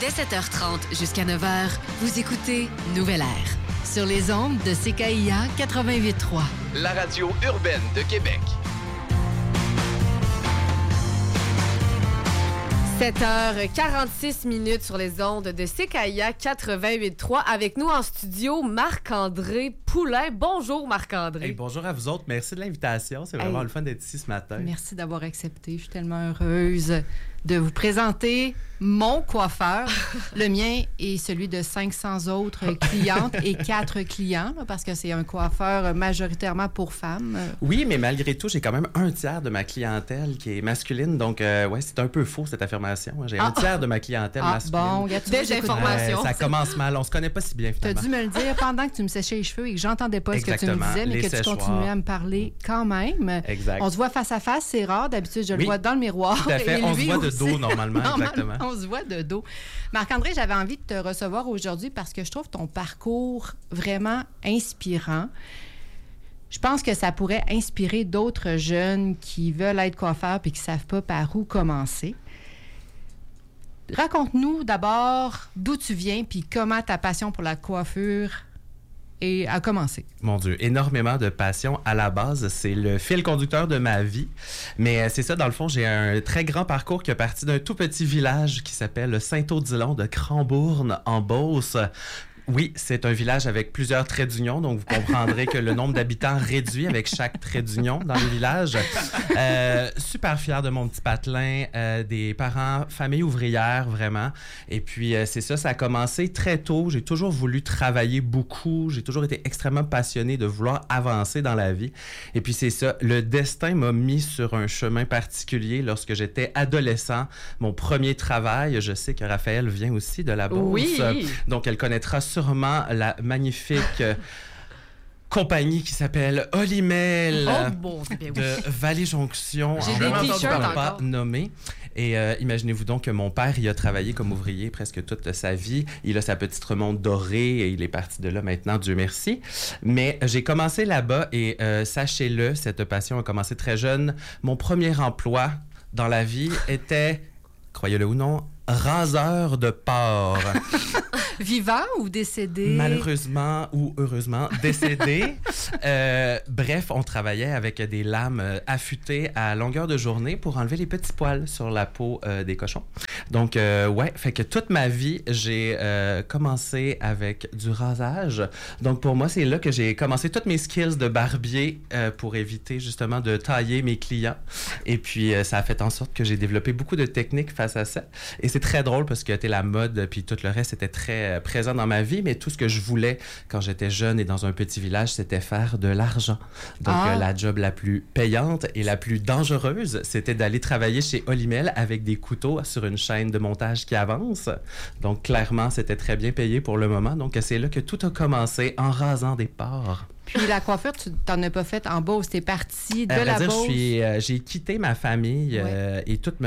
Dès 7h30 jusqu'à 9h, vous écoutez Nouvelle Air sur les ondes de CKIA 88.3. La radio urbaine de Québec. 7h46 sur les ondes de CKIA 88.3. Avec nous en studio, Marc-André Poulain. Bonjour, Marc-André. Hey, bonjour à vous autres. Merci de l'invitation. C'est vraiment le fun d'être ici ce matin. Merci d'avoir accepté. Je suis tellement heureuse de vous présenter mon coiffeur. Le mien est celui de 500 autres clientes et 4 clients, là, parce que c'est un coiffeur majoritairement pour femmes. Oui, mais malgré tout, j'ai quand même un tiers de ma clientèle qui est masculine. Donc, ouais, c'est un peu faux, cette affirmation. J'ai un tiers de ma clientèle masculine. Bon, des informations. Ça commence mal. On se connaît pas si bien, Tu as finalement. dû me le dire pendant que tu me séchais les cheveux et que j'entendais pas ce que tu me Exactement. disais, mais Les que tu séchoirs. continuais à me parler quand même. Exact. On se voit face à face, c'est rare. D'habitude, je le Oui. vois dans le miroir. Tout à fait. Et On se lui voit de aussi. dos, normalement. Exactement. On se voit de dos. Marc-André, j'avais envie de te recevoir aujourd'hui parce que je trouve ton parcours vraiment inspirant. Je pense que ça pourrait inspirer d'autres jeunes qui veulent être coiffeurs et qui ne savent pas par où commencer. Raconte-nous d'abord d'où tu viens puis comment ta passion pour la coiffure a commencé. Mon Dieu, énormément de passion à la base. C'est le fil conducteur de ma vie. Mais c'est ça, dans le fond, j'ai un très grand parcours qui est parti d'un tout petit village qui s'appelle Saint-Odilon de Crambourne, en Beauce. Oui, c'est un village avec plusieurs traits d'union, donc vous comprendrez que le nombre d'habitants réduit avec chaque trait d'union dans le village. Super fier de mon petit patelin, des parents, famille ouvrière, vraiment. Et puis, c'est ça, ça a commencé très tôt. J'ai toujours voulu travailler beaucoup. J'ai toujours été extrêmement passionné de vouloir avancer dans la vie. Et puis, c'est ça, le destin m'a mis sur un chemin particulier lorsque j'étais adolescent. Mon premier travail, je sais que Raphaël vient aussi de la Beauce. Oui. Donc, elle connaîtra sûrement la magnifique compagnie qui s'appelle Olimel Oh, bon, bien oui. de Vallée-Jonction. J'ai en des vraiment t-shirts pas encore. nommé. Et imaginez-vous donc que mon père, il a travaillé comme ouvrier presque toute sa vie. Il a sa petite remonte dorée et il est parti de là maintenant, Dieu merci. Mais j'ai commencé là-bas et sachez-le, cette passion a commencé très jeune. Mon premier emploi dans la vie était, croyez-le ou non, raseur de porc. Vivant ou décédé? Malheureusement ou heureusement décédé. Bref, on travaillait avec des lames affûtées à longueur de journée pour enlever les petits poils sur la peau des cochons. Donc, ouais, fait que toute ma vie, j'ai commencé avec du rasage. Donc, pour moi, c'est là que j'ai commencé toutes mes skills de barbier pour éviter justement de tailler mes clients. Et puis, ça a fait en sorte que j'ai développé beaucoup de techniques face à ça. Et c'est très drôle parce que la mode puis tout le reste était très présent dans ma vie, mais tout ce que je voulais quand j'étais jeune et dans un petit village, c'était faire de l'argent. Donc, la job la plus payante et la plus dangereuse, c'était d'aller travailler chez Olimel avec des couteaux sur une chaîne de montage qui avance. Donc, clairement, c'était très bien payé pour le moment. Donc, c'est là que tout a commencé en rasant des porcs. Puis la coiffure, tu t'en as pas fait en Beauce, t'es parti de À vrai la dire, Beauce. j'ai quitté ma famille et toute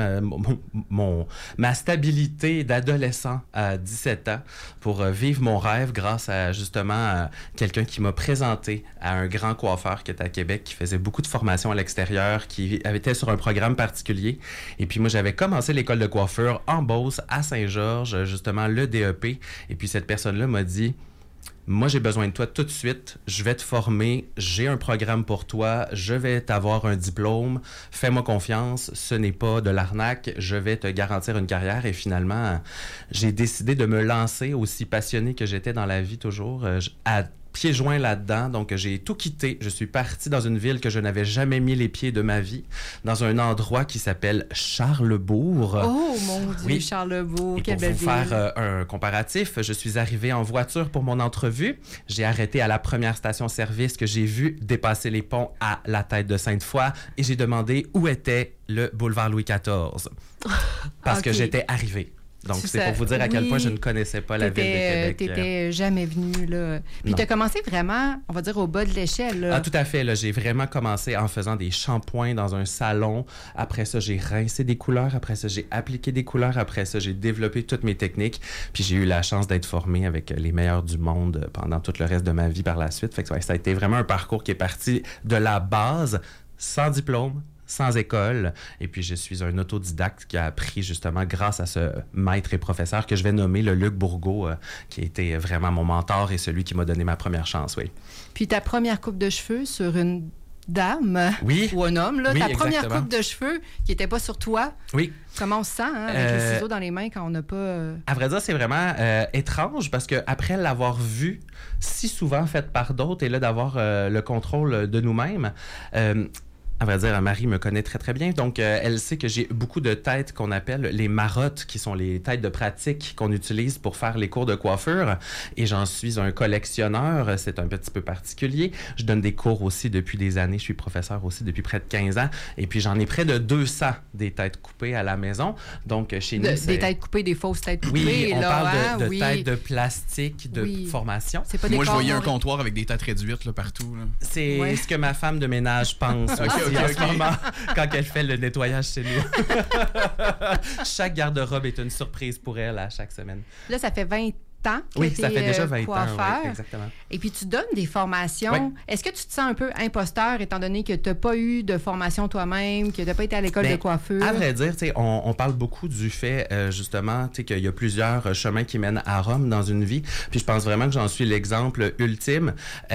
ma stabilité d'adolescent à 17 ans pour vivre mon rêve grâce à justement quelqu'un qui m'a présenté à un grand coiffeur qui est à Québec, qui faisait beaucoup de formations à l'extérieur, qui était sur un programme particulier. Et puis moi, j'avais commencé l'école de coiffure en Beauce, à Saint-Georges, justement le DEP. Et puis cette personne-là m'a dit... Moi, j'ai besoin de toi tout de suite. Je vais te former. J'ai un programme pour toi. Je vais t'avoir un diplôme. Fais-moi confiance. Ce n'est pas de l'arnaque. Je vais te garantir une carrière. Et finalement, j'ai décidé de me lancer, aussi passionné que j'étais dans la vie toujours, à pieds joints là-dedans. Donc, j'ai tout quitté. Je suis parti dans une ville que je n'avais jamais mis les pieds de ma vie, dans un endroit qui s'appelle Charlesbourg. Oh, mon Dieu, Oui. Charlesbourg, Et quelle pour belle vous ville. faire un comparatif, je suis arrivé en voiture pour mon entrevue. J'ai arrêté à la première station-service que j'ai vue dépasser les ponts à la tête de Sainte-Foy et j'ai demandé où était le boulevard Louis XIV. Parce que Ok. j'étais arrivé. Donc, C'est c'est ça. pour vous dire à quel Oui. point je ne connaissais pas la ville de Québec. T'étais jamais venu, là. Puis Non. t'as commencé vraiment, on va dire, au bas de l'échelle, là. Ah, tout à fait. Là, j'ai vraiment commencé en faisant des shampoings dans un salon. Après ça, j'ai rincé des couleurs. Après ça, j'ai appliqué des couleurs. Après ça, j'ai développé toutes mes techniques. Puis j'ai eu la chance d'être formé avec les meilleurs du monde pendant tout le reste de ma vie par la suite. Fait que ouais, ça a été vraiment un parcours qui est parti de la base, sans diplôme, sans école. Et puis, je suis un autodidacte qui a appris justement grâce à ce maître et professeur que je vais nommer le Luc Bourgault, qui a été vraiment mon mentor et celui qui m'a donné ma première chance, oui. Puis ta première coupe de cheveux sur une dame oui. ou un homme, là, oui, ta première exactement. coupe de cheveux qui n'était pas sur toi. Oui. Comment on se sent avec les ciseaux dans les mains quand on n'a pas... À vrai dire, c'est vraiment étrange parce qu'après l'avoir vu si souvent faite par d'autres et là d'avoir le contrôle de nous-mêmes... à vrai dire, Marie me connaît très, très bien. Donc, elle sait que j'ai beaucoup de têtes qu'on appelle les marottes, qui sont les têtes de pratique qu'on utilise pour faire les cours de coiffure. Et j'en suis un collectionneur. C'est un petit peu particulier. Je donne des cours aussi depuis des années. Je suis professeur aussi depuis près de 15 ans. Et puis, j'en ai près de 200 des têtes coupées à la maison. Donc, chez nous, des têtes coupées, des fausses têtes coupées. Oui, on là, parle de oui. têtes de plastique, de formation. C'est pas Moi, je voyais un corps comptoir avec des têtes réduites là, partout. Là. C'est ce que ma femme de ménage pense aussi en ce moment, quand elle fait le nettoyage chez nous. Chaque garde-robe est une surprise pour elle à chaque semaine. Là, ça fait 20 ans que oui, ça fait déjà 20 coiffeur. ans, oui, exactement. Et puis, tu donnes des formations. Oui. Est-ce que tu te sens un peu imposteur, étant donné que tu n'as pas eu de formation toi-même, que tu n'as pas été à l'école de coiffure? À vrai dire, on parle beaucoup du fait, justement, qu'il y a plusieurs chemins qui mènent à Rome dans une vie. Puis je pense vraiment que j'en suis l'exemple ultime.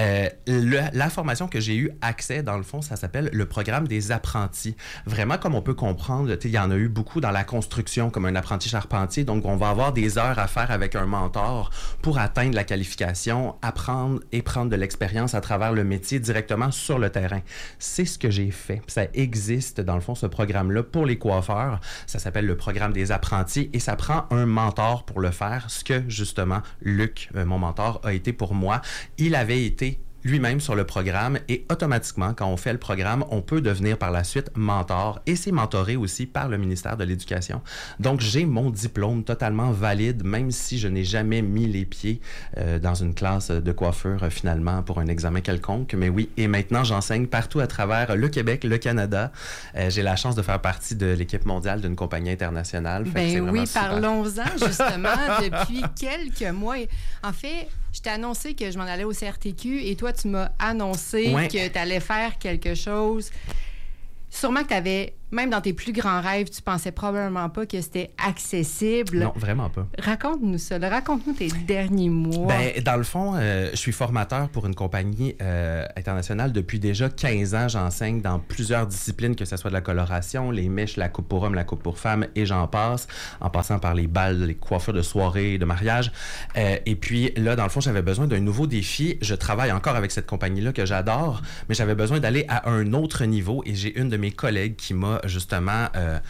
La formation que j'ai eu accès, dans le fond, ça s'appelle le programme des apprentis. Vraiment, comme on peut comprendre, il y en a eu beaucoup dans la construction, comme un apprenti charpentier. Donc, on va avoir des heures à faire avec un mentor pour atteindre la qualification, apprendre et prendre de l'expérience à travers le métier directement sur le terrain. C'est ce que j'ai fait. Ça existe, dans le fond, ce programme-là pour les coiffeurs. Ça s'appelle le programme des apprentis et ça prend un mentor pour le faire, ce que, justement, Luc, mon mentor, a été pour moi. Il avait été lui-même sur le programme et automatiquement, quand on fait le programme, on peut devenir par la suite mentor et c'est mentoré aussi par le ministère de l'Éducation. Donc, j'ai mon diplôme totalement valide, même si je n'ai jamais mis les pieds dans une classe de coiffure finalement pour un examen quelconque. Mais oui, et maintenant, j'enseigne partout à travers le Québec, le Canada. J'ai la chance de faire partie de l'équipe mondiale d'une compagnie internationale. Ben oui, parlons-en justement depuis quelques mois. En fait, je t'ai annoncé que je m'en allais au CRTQ et toi, tu m'as annoncé que tu allais faire quelque chose. Sûrement que tu avais, même dans tes plus grands rêves, tu pensais probablement pas que c'était accessible. Non, vraiment pas. Raconte-nous ça. Raconte-nous tes derniers mois. Ben, dans le fond, je suis formateur pour une compagnie internationale depuis déjà 15 ans. J'enseigne dans plusieurs disciplines, que ce soit de la coloration, les mèches, la coupe pour hommes, la coupe pour femmes, et j'en passe, en passant par les balles, les coiffures de soirée, de mariage. Et puis là, dans le fond, j'avais besoin d'un nouveau défi. Je travaille encore avec cette compagnie-là que j'adore, mais j'avais besoin d'aller à un autre niveau et j'ai une de mes collègues qui m'a justement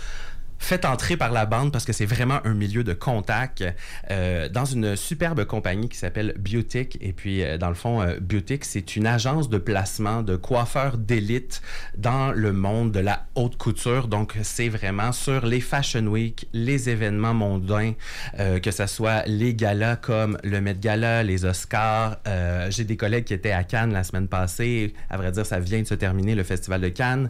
fait entrer par la bande parce que c'est vraiment un milieu de contact dans une superbe compagnie qui s'appelle Beautic. Et puis, dans le fond, Beautic, c'est une agence de placement de coiffeurs d'élite dans le monde de la haute couture. Donc, c'est vraiment sur les Fashion Week, les événements mondains, que ce soit les galas comme le Met Gala, les Oscars. J'ai des collègues qui étaient à Cannes la semaine passée. À vrai dire, ça vient de se terminer, le Festival de Cannes.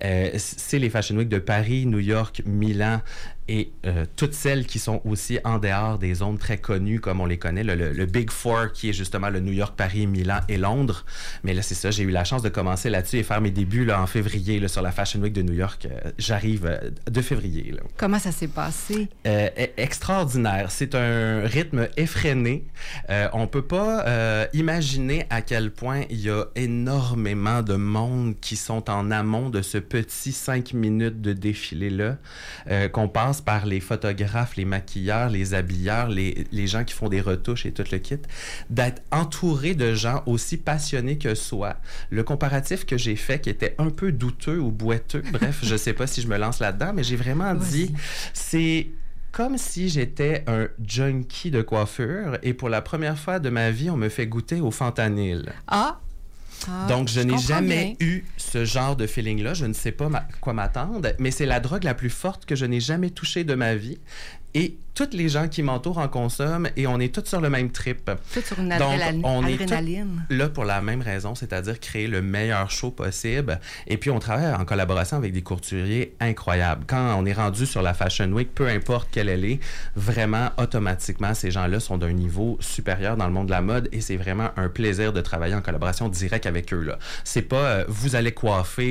C'est les Fashion Week de Paris, New York, Milan et toutes celles qui sont aussi en dehors des zones très connues comme on les connaît, le Big Four qui est justement le New York, Paris, Milan et Londres. Mais là, c'est ça, j'ai eu la chance de commencer là-dessus et faire mes débuts là, en février là, sur la Fashion Week de New York. J'arrive de février. Là. Comment ça s'est passé? Extraordinaire. C'est un rythme effréné. On peut pas imaginer à quel point il y a énormément de monde qui sont en amont de ce petit 5 minutes de défilé-là. Qu'on passe par les photographes, les maquilleurs, les habilleurs, les gens qui font des retouches et tout le kit, d'être entouré de gens aussi passionnés que soi. Le comparatif que j'ai fait, qui était un peu douteux ou boiteux, bref, je sais pas si je me lance là-dedans, mais j'ai vraiment dit, c'est comme si j'étais un junkie de coiffure et pour la première fois de ma vie, on me fait goûter au fentanyl. Donc, je n'ai jamais eu ce genre de feeling-là. Je ne sais pas quoi m'attendre, mais c'est la drogue la plus forte que je n'ai jamais touchée de ma vie. Et toutes les gens qui m'entourent en consomment et on est tous sur le même trip. Tout sur une Donc, on est adrénaline. Là pour la même raison, c'est-à-dire créer le meilleur show possible. Et puis, on travaille en collaboration avec des couturiers incroyables. Quand on est rendu sur la Fashion Week, peu importe quelle elle est, vraiment, automatiquement, ces gens-là sont d'un niveau supérieur dans le monde de la mode et c'est vraiment un plaisir de travailler en collaboration directe avec eux. Là. C'est pas vous allez coiffer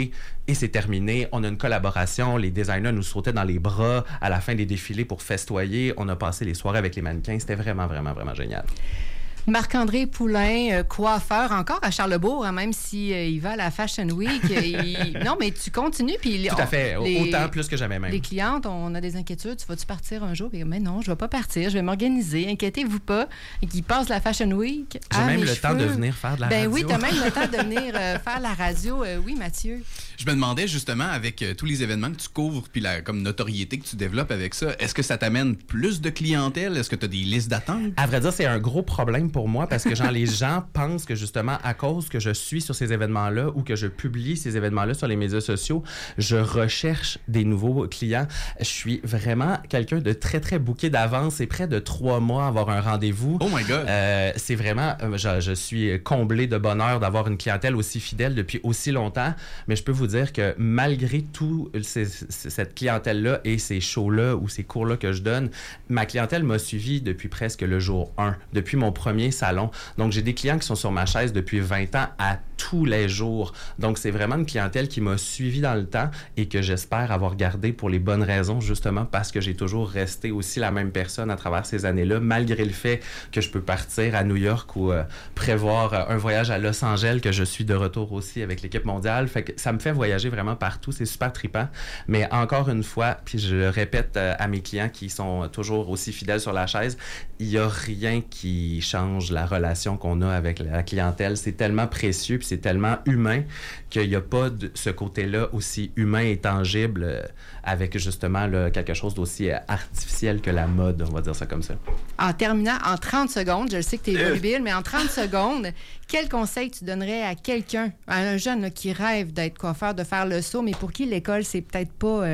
et c'est terminé. On a une collaboration. Les designers nous sautaient dans les bras à la fin des défilés pour festoyer. On a passé les soirées avec les mannequins. C'était vraiment, vraiment, vraiment génial. Marc-André Poulain, coiffeur, encore à Charlesbourg, hein, même s'il va à la Fashion Week. Non, mais tu continues. Puis tout à fait. Autant, plus que jamais même. Les clientes, on a des inquiétudes. Tu vas-tu partir un jour? Mais non, je ne vais pas partir. Je vais m'organiser. Inquiétez-vous pas. Et qui passe la Fashion Week. J'ai même le temps de venir faire de la radio. Oui, tu as même le temps de venir faire la radio. Oui, Mathieu. Je me demandais justement, avec tous les événements que tu couvres puis la comme notoriété que tu développes avec ça, est-ce que ça t'amène plus de clientèle? Est-ce que tu as des listes d'attente? À vrai dire, c'est un gros problème pour moi parce que les gens pensent que justement, à cause que je suis sur ces événements-là ou que je publie ces événements-là sur les médias sociaux, je recherche des nouveaux clients. Je suis vraiment quelqu'un de très, très booké d'avance. C'est près de 3 mois à avoir un rendez-vous. Oh my God! C'est vraiment... je suis comblé de bonheur d'avoir une clientèle aussi fidèle depuis aussi longtemps, mais je peux vous dire que malgré tout cette clientèle-là et ces shows-là ou ces cours-là que je donne, ma clientèle m'a suivi depuis presque le jour 1, depuis mon premier salon. Donc, j'ai des clients qui sont sur ma chaise depuis 20 ans à tous les jours. Donc, c'est vraiment une clientèle qui m'a suivi dans le temps et que j'espère avoir gardé pour les bonnes raisons, justement parce que j'ai toujours resté aussi la même personne à travers ces années-là, malgré le fait que je peux partir à New York ou prévoir un voyage à Los Angeles, que je suis de retour aussi avec l'équipe mondiale. Fait que ça me fait voyager vraiment partout. C'est super trippant. Mais encore une fois, puis je le répète à mes clients qui sont toujours aussi fidèles sur la chaise, il n'y a rien qui change la relation qu'on a avec la clientèle. C'est tellement précieux puis c'est tellement humain qu'il n'y a pas de ce côté-là aussi humain et tangible avec justement quelque chose d'aussi artificiel que la mode, on va dire ça comme ça. En terminant, en 30 secondes, je sais que tu es volubile, mais en 30 secondes, quel conseil tu donnerais à quelqu'un, à un jeune là, qui rêve d'être coiffeur, de faire le saut, mais pour qui l'école, c'est peut-être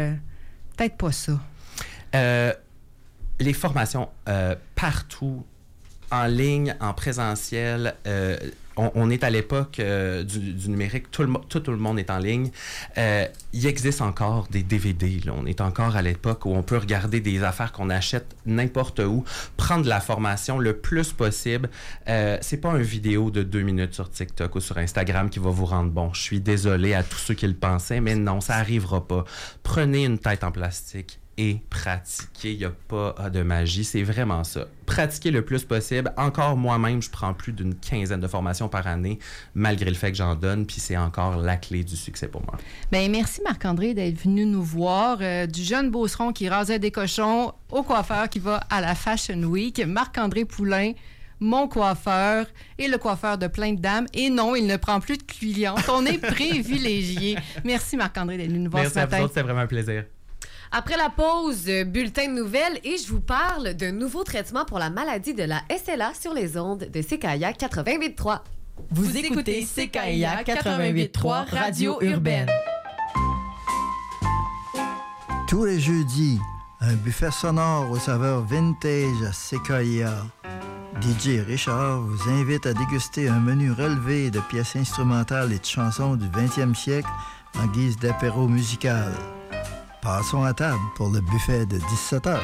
pas ça? Les formations partout, en ligne, en présentiel. On est à l'époque du numérique, tout le monde est en ligne. Il existe encore des DVD. Là. On est encore à l'époque où on peut regarder des affaires qu'on achète n'importe où, prendre la formation le plus possible. C'est pas une vidéo de 2 minutes sur TikTok ou sur Instagram qui va vous rendre bon. Je suis désolé à tous ceux qui le pensaient, mais non, ça arrivera pas. Prenez une tête en plastique et pratiquer. Il n'y a pas de magie. C'est vraiment ça. Pratiquer le plus possible. Encore moi-même, je prends plus d'une 15aine de formations par année, malgré le fait que j'en donne, puis c'est encore la clé du succès pour moi. Bien, merci Marc-André d'être venu nous voir. Du jeune beauceron qui rasait des cochons au coiffeur qui va à la Fashion Week. Marc-André Poulain, mon coiffeur et le coiffeur de plein de dames. Et non, il ne prend plus de clientes. On est privilégiés. Merci Marc-André d'être venu nous voir ce matin. Merci à vous autres, c'était vraiment un plaisir. Après la pause, bulletin de nouvelles et je vous parle d'un nouveau traitement pour la maladie de la SLA sur les ondes de CKIA 88.3. Vous écoutez CKIA 88.3 Radio Urbaine. Tous les jeudis, un buffet sonore aux saveurs vintage à CKIA. DJ Richard vous invite à déguster un menu relevé de pièces instrumentales et de chansons du 20e siècle en guise d'apéro musical. Passons à table pour le buffet de 17h.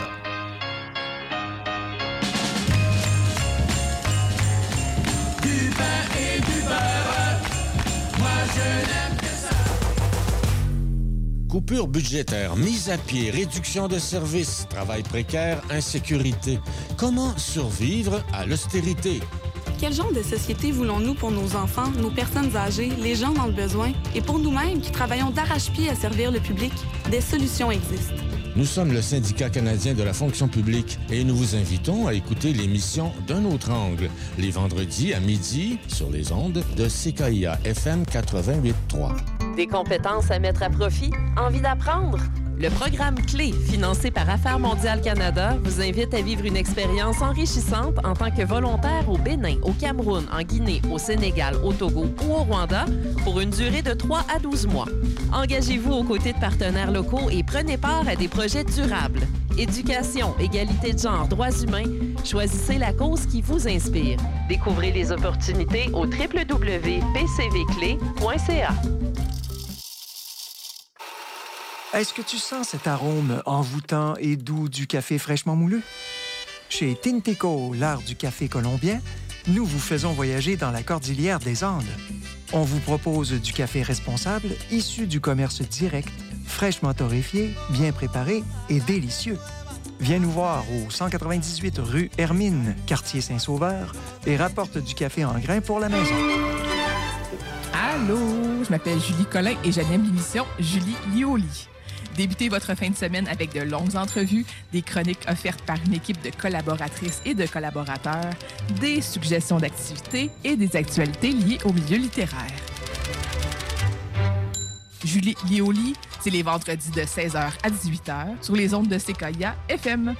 Du pain et du beurre, moi je n'aime que ça. Coupure budgétaire, mise à pied, réduction de services, travail précaire, insécurité. Comment survivre à l'austérité? Quel genre de société voulons-nous pour nos enfants, nos personnes âgées, les gens dans le besoin et pour nous-mêmes qui travaillons d'arrache-pied à servir le public? Des solutions existent. Nous sommes le Syndicat canadien de la fonction publique et nous vous invitons à écouter l'émission D'un autre angle, les vendredis à midi sur les ondes de CKIA FM 88.3. Des compétences à mettre à profit? Envie d'apprendre? Le programme Clé, financé par Affaires mondiales Canada, vous invite à vivre une expérience enrichissante en tant que volontaire au Bénin, au Cameroun, en Guinée, au Sénégal, au Togo ou au Rwanda pour une durée de 3 à 12 mois. Engagez-vous aux côtés de partenaires locaux et prenez part à des projets durables. Éducation, égalité de genre, droits humains, choisissez la cause qui vous inspire. Découvrez les opportunités au www.pcvclé.ca. Est-ce que tu sens cet arôme envoûtant et doux du café fraîchement moulu? Chez Tinteco, l'art du café colombien, nous vous faisons voyager dans la cordillère des Andes. On vous propose du café responsable issu du commerce direct, fraîchement torréfié, bien préparé et délicieux. Viens nous voir au 198 rue Hermine, quartier Saint-Sauveur, et rapporte du café en grains pour la maison. Allô, je m'appelle Julie Collin et j'anime l'émission Julie Lioli. Débutez votre fin de semaine avec de longues entrevues, des chroniques offertes par une équipe de collaboratrices et de collaborateurs, des suggestions d'activités et des actualités liées au milieu littéraire. Julie Lioli, c'est les vendredis de 16h à 18h sur les ondes de CKIA FM.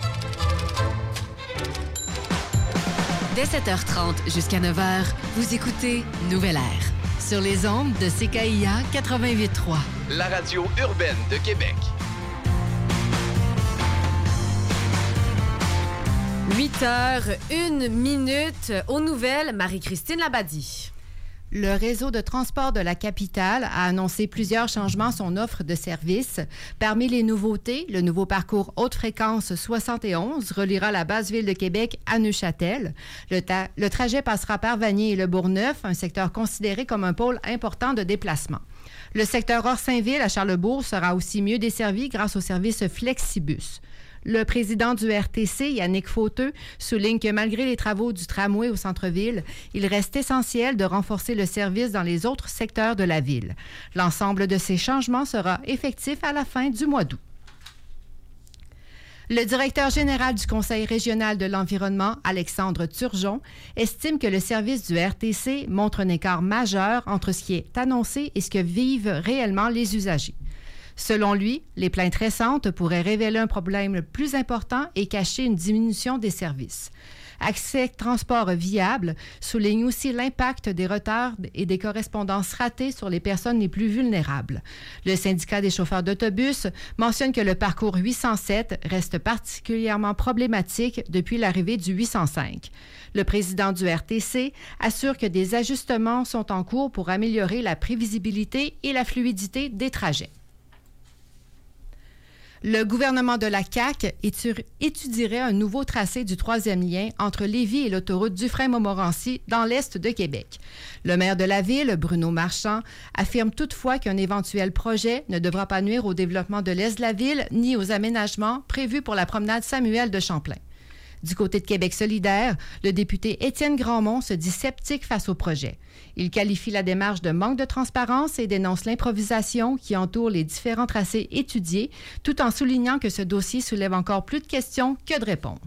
Dès 7h30 jusqu'à 9h, vous écoutez Nouvelle Air sur les ondes de CKIA 88.3. La radio urbaine de Québec. 8h01 aux nouvelles, Marie-Christine Labadie. Le réseau de transport de la capitale a annoncé plusieurs changements à son offre de services. Parmi les nouveautés, le nouveau parcours haute fréquence 71 reliera la base ville de Québec à Neuchâtel. Le trajet passera par Vanier et le Bourgneuf, un secteur considéré comme un pôle important de déplacement. Le secteur Orsainville à Charlesbourg sera aussi mieux desservi grâce au service Flexibus. Le président du RTC, Yannick Fauteux, souligne que malgré les travaux du tramway au centre-ville, il reste essentiel de renforcer le service dans les autres secteurs de la ville. L'ensemble de ces changements sera effectif à la fin du mois d'août. Le directeur général du Conseil régional de l'environnement, Alexandre Turgeon, estime que le service du RTC montre un écart majeur entre ce qui est annoncé et ce que vivent réellement les usagers. Selon lui, les plaintes récentes pourraient révéler un problème plus important et cacher une diminution des services. Accès Transport viable souligne aussi l'impact des retards et des correspondances ratées sur les personnes les plus vulnérables. Le syndicat des chauffeurs d'autobus mentionne que le parcours 807 reste particulièrement problématique depuis l'arrivée du 805. Le président du RTC assure que des ajustements sont en cours pour améliorer la prévisibilité et la fluidité des trajets. Le gouvernement de la CAQ étudierait un nouveau tracé du troisième lien entre Lévis et l'autoroute Dufresne-Montmorency dans l'est de Québec. Le maire de la ville, Bruno Marchand, affirme toutefois qu'un éventuel projet ne devra pas nuire au développement de l'est de la ville ni aux aménagements prévus pour la promenade Samuel de Champlain. Du côté de Québec solidaire, le député Étienne Grandmont se dit sceptique face au projet. Il qualifie la démarche de manque de transparence et dénonce l'improvisation qui entoure les différents tracés étudiés, tout en soulignant que ce dossier soulève encore plus de questions que de réponses.